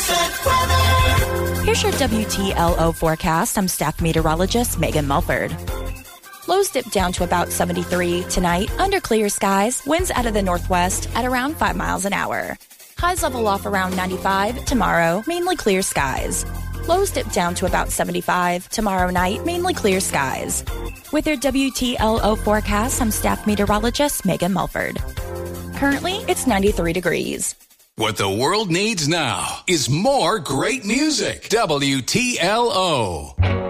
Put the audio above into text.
Here's your WTLO forecast. I'm staff meteorologist Megan Mulford. Lows dip down to about 73 tonight under clear skies. Winds out of the northwest at around 5 miles an hour. Highs level off around 95 tomorrow, mainly clear skies. Lows dip down to about 75 tomorrow night, mainly clear skies. With your WTLO forecast, I'm staff meteorologist Megan Mulford. Currently, it's 93 degrees. What the world needs now is more great music. WTLO.